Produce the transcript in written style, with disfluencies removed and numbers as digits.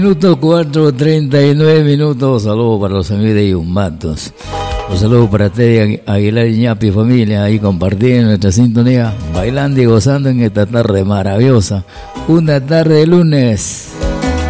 Minuto 4:39 minutos. Saludos para los amigos de Yumbatos. Un saludo para Teddy Aguilar y Ñapi familia, ahí compartiendo nuestra sintonía, bailando y gozando en esta tarde maravillosa. Una tarde de lunes.